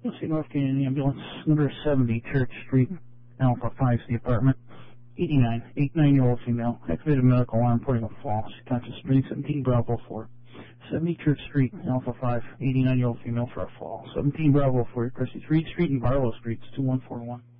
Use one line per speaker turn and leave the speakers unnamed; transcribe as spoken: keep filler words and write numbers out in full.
see North Canyon Ambulance, number seventy, Church Street, Alpha five, the apartment. eighty-nine, eighty-nine-year-old female, activated medical alarm, reporting a fall. She contacted Street seventeen Bravo four. seventy Church Street, Alpha five, eighty-nine-year-old female for a fall. seventeen Bravo four, Chrissy Reed Street and Barlow Streets, two one four one.